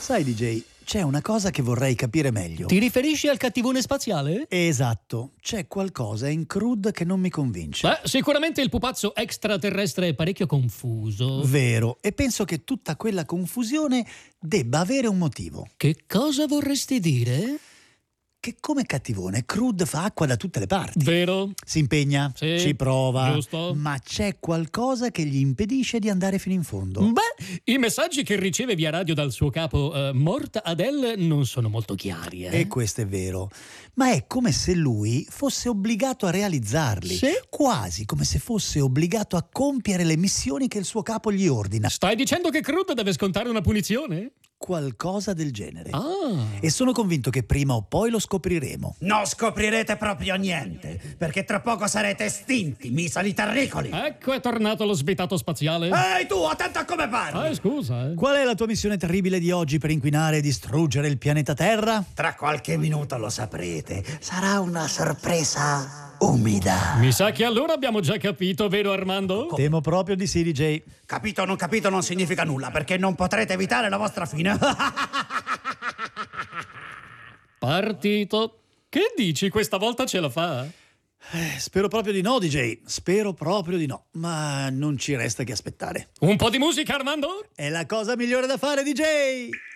Sai, DJ, c'è una cosa che vorrei capire meglio. Ti riferisci al cattivone spaziale? Esatto, c'è qualcosa in Crude che non mi convince. Beh, sicuramente il pupazzo extraterrestre è parecchio confuso. Vero, e penso che tutta quella confusione debba avere un motivo. Che cosa vorresti dire? Che come cattivone Crude fa acqua da tutte le parti. Vero? Si impegna, Sì, ci prova, giusto. ma c'è qualcosa che gli impedisce di andare fino in fondo. Beh, i messaggi che riceve via radio dal suo capo Mort Adele non sono molto chiari. E questo è vero, ma è come se lui fosse obbligato a realizzarli, Sì? quasi come se fosse obbligato a compiere le missioni che il suo capo gli ordina. Stai dicendo che Crude deve scontare una punizione? Qualcosa del genere. Ah. E sono convinto che prima o poi lo scopriremo. Non scoprirete proprio niente, perché tra poco sarete estinti, misali terricoli. Ecco è tornato lo svitato spaziale. Ehi tu, attento a come parli! Scusa. Qual è la tua missione terribile di oggi per inquinare e distruggere il pianeta Terra? Tra qualche minuto lo saprete. Sarà una sorpresa umida. Mi sa che allora abbiamo già capito, vero Armando? Temo proprio di sì, DJ. Capito o non capito non significa nulla, perché non potrete evitare la vostra fine. Partito. Che dici, questa volta ce la fa? Spero proprio di no, DJ. Spero proprio di no. Ma non ci resta che aspettare. Un po' di musica, Armando? È la cosa migliore da fare, DJ!